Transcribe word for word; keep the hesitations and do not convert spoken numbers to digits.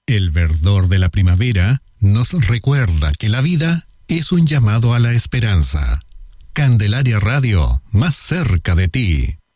El verdor de la primavera nos recuerda que la vida es un llamado a la esperanza. Candelaria Radio, más cerca de ti.